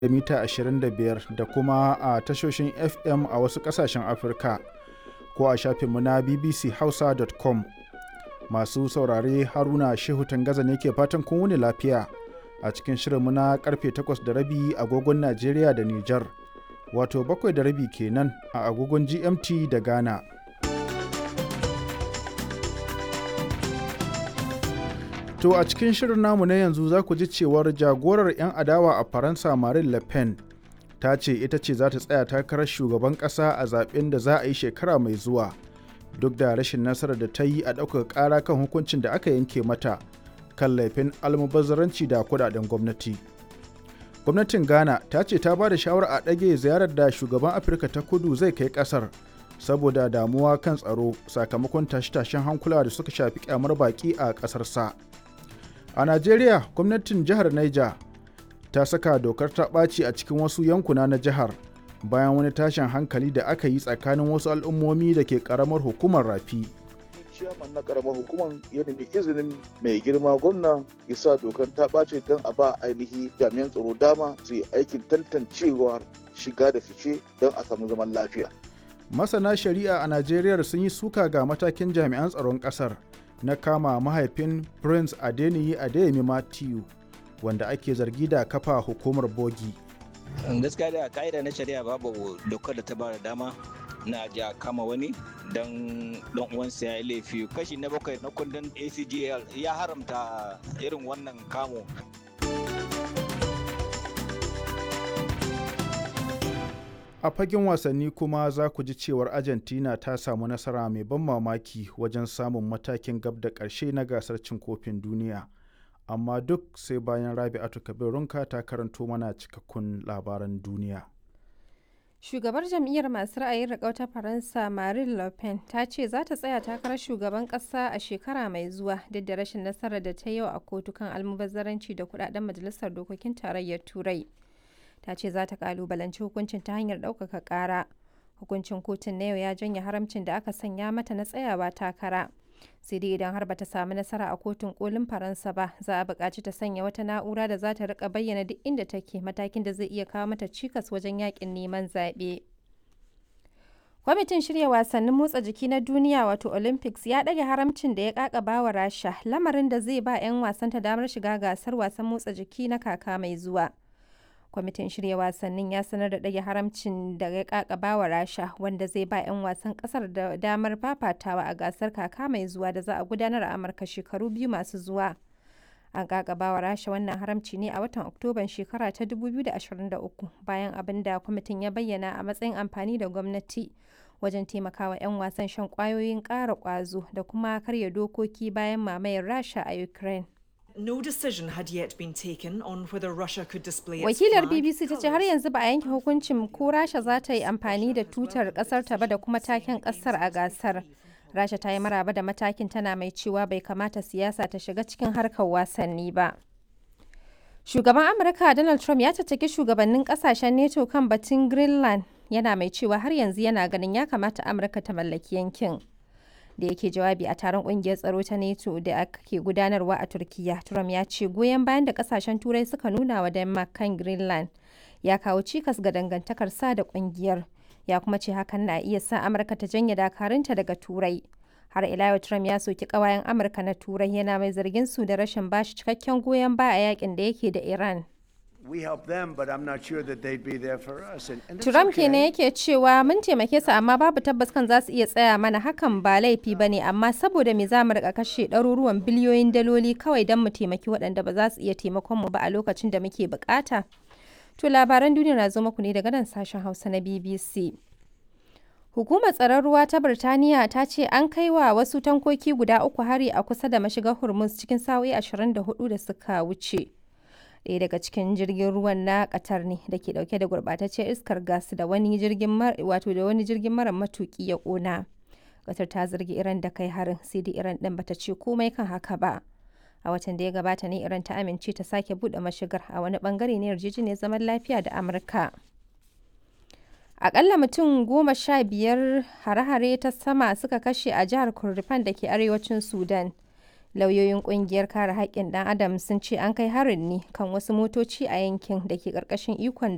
da mita 25 da kuma a tashoshin FM a wasu ƙasashen Afirka ko a shafinmu na bbchausa.com. Masu saurare Haruna Shehu Tangaza ne ke fatan kun wuni lafiya a cikin shirinmu na karfe 8:30 agogon Najeriya da Nijar, wato 7:30 kenan a agogon GMT da Ghana. To a cikin shirin namu na yanzu za ku ji cewar jagorar 'yan adawa a Faransa Marine Le Pen ta ce ita ce za ta tsaya takarar shugaban ƙasa a zaben da za a yi shekara mai zuwa, duk da rashin nasarar da ta yi a ɗaukaka ƙara kan hukuncin da aka yanke mata kan laifin almubazzaranci da kuɗaɗen gwamnati. Gwamnatin Ghana ta ce ta ba da shawarar a ɗage ziyarar da shugaban Afirka ta Kudu zai kai ƙasar saboda damuwa kan tsaro sakamakon tashe-tashen hankula da suka shafi kyamar baƙi a ƙasarsa. A Najeriya, gwamnatin jihar Niger ta saka dokar ta ɓaci a cikin wasu yankuna na jihar bayan wani tashin hankali da aka yi tsakanin wasu al'ummomi da ke ƙaramar hukumar Rafi. Ciyaman na ƙaramar hukumar ya nemi izinin mai girma gwamna ya sa dokar ta ɓaci don a ba ainihi jami'an tsaro dama su yi aikin tantancewar shiga da fice don a samu zaman lafiya. Masana shari'a a Najeriya sun yi suka ga matakin jami'an tsaron ƙasar na kama mahaifin Prince Adeniyi Adeyemi Matthew wanda ake zargi da kafa hukumar bogi. Gaskiya da ka'ida na shari'a babu dokar da ta ba da dama na ja kama wani don uwansa ya yi laifi. Kashi na 7 na kundin ACGL ya haramta irin wannan kamo. A fagen wasanni kuma za ku ji cewar Argentina ta samu nasara mai ban mamaki wajen samun matakin gab da ƙarshe na gasar cin kofin duniya. Amma duk sai bayan Rabi'atu Kabirunka ta karanto mana cikakkun labaran duniya. Shugabar jam'iyyar masu ra'ayin riƙau ta Faransa Marine Le Pen ta ce za ta tsaya takarar shugaban ƙasa a shekara mai zuwa duk da rashin nasarar da ta yi a kotu kan almubazzaranci da kuɗaɗen Majalisar Dokokin Tarayyar Turai. Ta ce za ta kalubalanci hukuncin ta hanyar ɗaukaka ƙara. Hukuncin kotun na yau ya janye haramcin da aka sanya mata na tsayawa takara. Sai dai idan har bata samu nasara a kotun kolin Faransa ba, za a buƙaci ta sanya wata na'ura da za ta rika bayyana duk inda take, matakin da zai iya kawo mata cikas wajen yakin neman zaɓe. Kwamitin shirya wasannin motsa jiki na duniya wato Olympics ya ɗage haramcin da ya ƙaƙaba wa Rasha, lamarin da zai ba 'yan wasanta damar shiga gasar wasan motsa jiki na kaka mai zuwa. Kwamitin shirya wasannin ya sanar da ɗage haramcin da ya kakaba wa Rasha, wanda zai ba 'yan wasan ƙasar da damar fafatawa a gasar kaka mai zuwa da za a gudanar a Amurka shekaru 2 masu zuwa. An kakaba wa Rasha wannan haramci ne a watan Oktoban shekara ta 2023 bayan abin da kwamitin ya bayyana a matsayin amfani da gwamnati wajen taimakawa 'yan wasan shan ƙwayoyin ƙara ƙwazo da kuma karya dokoki bayan mamayar Rasha a Ukraine. No decision had yet been taken on whether Russia could display its Wakilar flag, BBC ta ce har yanzu ba a yanke hukuncin ko Rasha za ta yi amfani da tutar kasar ta ba da kuma taken kasar a gasar. Rasha ta yi maraba da matakin, tana mai cewa bai kamata siyasa ta shiga cikin harkar wasanni ba. Shugaban Amurka Donald Trump ya tattaki shugabannin kasashen NATO kan batun Greenland, yana mai cewa har yanzu yana ganin ya kamata Amurka ta mallaki yankin. Da yake jawabi a taron kungiyar tsaro ta NATO da ake gudanarwa a Turkiya, Trump ya ce goyon bayan da kasashen Turai suka nuna wa Denmark kan Greenland ya kawo cikas ga dangantakar sa da kungiyar. Ya kuma ce hakan na iya sa Amurka ta janye dakarunta daga Turai. Har ila yau Trump ya soki kawayen Amurka na Turai, yana mai zargin su da rashin bashi cikakken goyon baya a yakin da yake da Iran. Trump kenan yake cewa mun taimake su amma babu tabbas kan za su iya tsaya mana, hakan ba laifi bane, amma saboda me za mu rika kashe ɗaruruwan biliyoyin daloli kawai don mu taimaki waɗanda ba za su iya taimakon mu ba a lokacin da muke bukata. To labaran duniya na zo muku ne daga nan sashen Hausa na BBC. Hukumar tsaron ruwa ta Birtaniya ta ce an kai wa wasu tankoki guda 3 hari a kusa da mashigar Hormuz cikin sa'o'i 24 da suka wuce. Ɗaya daga cikin jirgin ruwan na Qatar ne da ke dauke da gurbataccen iskar gas da wani jirgin mara matuki ya kona. Qatar ta zargi Iran da kai harin, sai dai Iran din bata ce komai kan haka ba. A watan da ya gabata ne Iran ta amince ta sake bude mashigar a wani bangare na yarjejeniyar zaman lafiya da Amurka. Akalla mutum 15 hare-hare ta sama suka kashe a jihar Kordofan da ke arewacin Sudan. Lauyoyin kungiyar kare haƙƙin ɗan Adam sun ce an kai harin ne kan wasu motoci a yankin da ke ƙarƙashin ikon